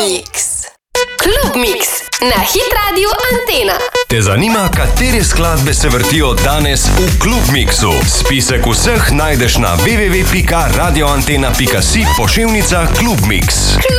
Mix. Klub Mix na Hit Radio Antena. Te zanima, katere skladbe se vrtijo danes v Klub Mixu? Spisek vseh najdeš na www.radioantena.si /Klub Mix.